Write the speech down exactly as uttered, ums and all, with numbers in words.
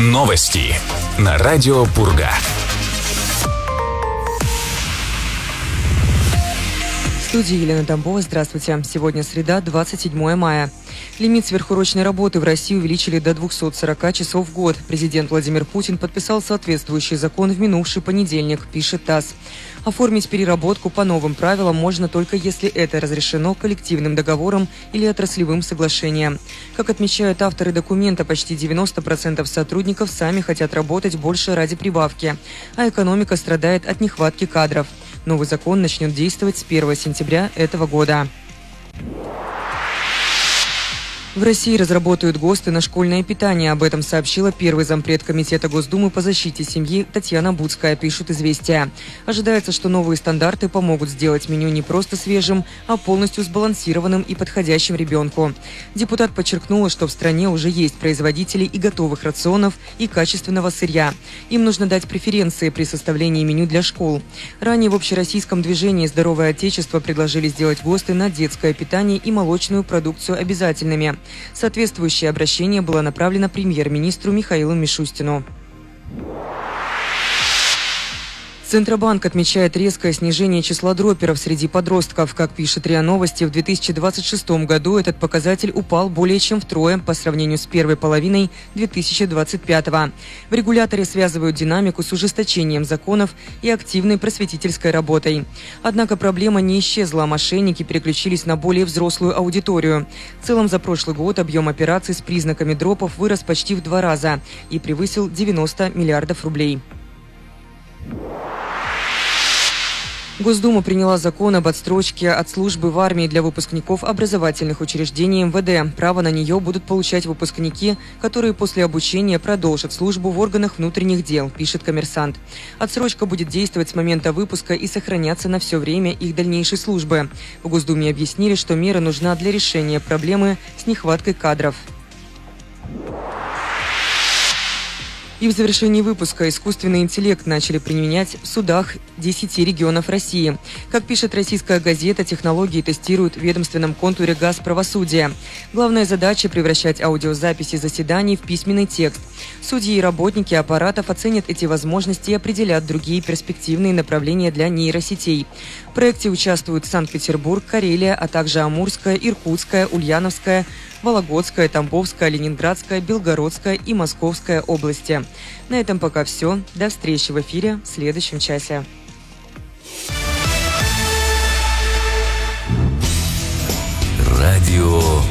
Новости на радио Пурга. В студии Елена Тамбова. Здравствуйте. Сегодня среда, двадцать седьмое мая. Лимит сверхурочной работы в России увеличили до двухсот сорока часов в год. Президент Владимир Путин подписал соответствующий закон в минувший понедельник, пишет ТАСС. Оформить переработку по новым правилам можно только если это разрешено коллективным договором или отраслевым соглашением. Как отмечают авторы документа, почти девяносто процентов сотрудников сами хотят работать больше ради прибавки, а экономика страдает от нехватки кадров. Новый закон начнет действовать с первого сентября этого года. В России разработают ГОСТы на школьное питание. Об этом сообщила первый зампред Комитета Госдумы по защите семьи Татьяна Буцкая, пишут «Известия». Ожидается, что новые стандарты помогут сделать меню не просто свежим, а полностью сбалансированным и подходящим ребенку. Депутат подчеркнула, что в стране уже есть производители и готовых рационов, и качественного сырья. Им нужно дать преференции при составлении меню для школ. Ранее в общероссийском движении «Здоровое Отечество» предложили сделать ГОСТы на детское питание и молочную продукцию обязательными. Соответствующее обращение было направлено премьер-министру Михаилу Мишустину. Центробанк отмечает резкое снижение числа дроперов среди подростков. Как пишет РИА Новости, в две тысячи двадцать шестом году этот показатель упал более чем втрое по сравнению с первой половиной две тысячи двадцать пятого. В регуляторе связывают динамику с ужесточением законов и активной просветительской работой. Однако проблема не исчезла, а мошенники переключились на более взрослую аудиторию. В целом за прошлый год объем операций с признаками дропов вырос почти в два раза и превысил девяносто миллиардов рублей. Госдума приняла закон об отсрочке от службы в армии для выпускников образовательных учреждений эм вэ дэ. Право на нее будут получать выпускники, которые после обучения продолжат службу в органах внутренних дел, пишет «Коммерсант». Отсрочка будет действовать с момента выпуска и сохраняться на все время их дальнейшей службы. В Госдуме объяснили, что мера нужна для решения проблемы с нехваткой кадров. И в завершении выпуска искусственный интеллект начали применять в судах десяти регионов России. Как пишет российская газета, технологии тестируют в ведомственном контуре Газправосудия. Главная задача – превращать аудиозаписи заседаний в письменный текст. Судьи и работники аппаратов оценят эти возможности и определят другие перспективные направления для нейросетей. В проекте участвуют Санкт-Петербург, Карелия, а также Амурская, Иркутская, Ульяновская, Вологодская, Тамбовская, Ленинградская, Белгородская и Московская области. На этом пока все. До встречи в эфире в следующем часе. Радио